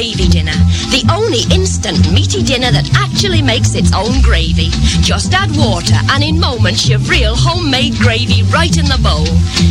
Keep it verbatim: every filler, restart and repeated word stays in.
gravy dinner. The only instant meaty dinner that actually makes its own gravy. Just add water and in moments you've real homemade gravy right in the bowl.